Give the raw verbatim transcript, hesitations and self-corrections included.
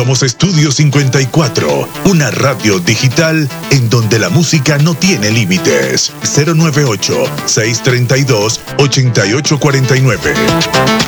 Somos Estudio cincuenta y cuatro, una radio digital en donde la música no tiene límites. cero nueve ocho, seis tres dos, ocho ocho cuatro nueve.